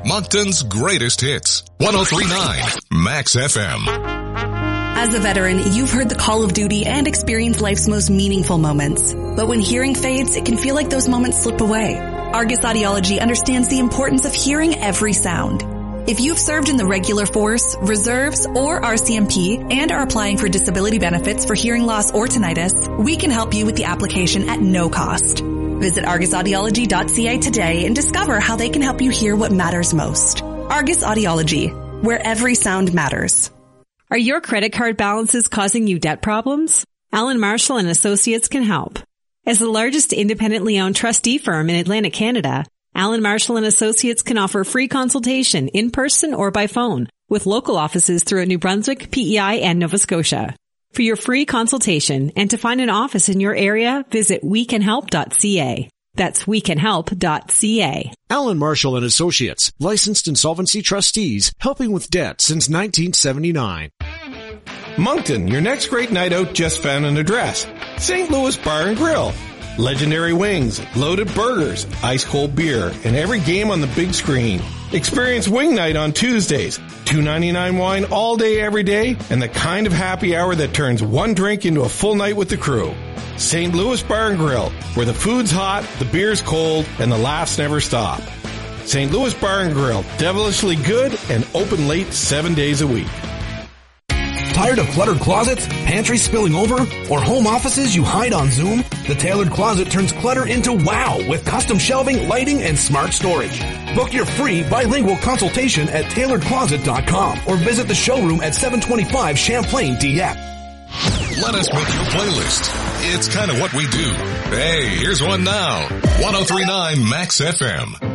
Moncton's greatest hits. 103.9 Max FM. As a veteran, you've heard the call of duty and experienced life's most meaningful moments. But when hearing fades, it can feel like those moments slip away. Argus Audiology understands the importance of hearing every sound. If you've served in the regular force, reserves, or RCMP and are applying for disability benefits for hearing loss or tinnitus, we can help you with the application at no cost. Visit argusaudiology.ca today and discover how they can help you hear what matters most. Argus Audiology, where every sound matters. Are your credit card balances causing you debt problems? Allen Marshall and Associates can help. As the largest independently owned trustee firm in Atlantic Canada, Allen Marshall and Associates can offer free consultation in person or by phone with local offices throughout New Brunswick, PEI, and Nova Scotia. For your free consultation and to find an office in your area, visit wecanhelp.ca. That's wecanhelp.ca. Allen Marshall and Associates, licensed insolvency trustees, helping with debt since 1979. Moncton, your next great night out just found an address. St. Louis Bar and Grill. Legendary wings, loaded burgers, ice cold beer, and every game on the big screen. Experience Wing Night on Tuesdays. $2.99 wine all day, every day, and the kind of happy hour that turns one drink into a full night with the crew. St. Louis Bar and Grill, where the food's hot, the beer's cold, and the laughs never stop. St. Louis Bar and Grill, devilishly good and open late 7 days a week. Tired of cluttered closets, pantries spilling over, or home offices you hide on Zoom? The Tailored Closet turns clutter into wow with custom shelving, lighting, and smart storage. Book your free bilingual consultation at tailoredcloset.com or visit the showroom at 725 Champlain, Dieppe. Let us make your playlist. It's kind of what we do. Hey, here's one now. 103.9 Max FM.